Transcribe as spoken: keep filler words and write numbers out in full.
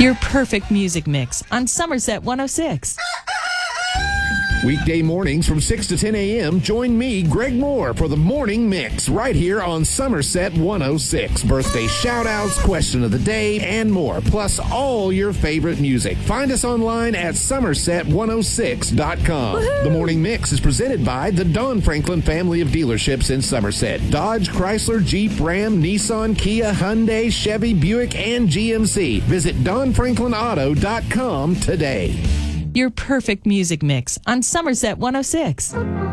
Your perfect music mix on Somerset one oh six. Weekday mornings from six to ten a.m., join me, Greg Moore, for the Morning Mix right here on Somerset one oh six. Birthday shout-outs, question of the day, and more, plus all your favorite music. Find us online at somerset one oh six dot com. The Morning Mix is presented by the Don Franklin family of dealerships in Somerset. Dodge, Chrysler, Jeep, Ram, Nissan, Kia, Hyundai, Chevy, Buick, and G M C. Visit don franklin auto dot com today. Your perfect music mix on Somerset one oh six.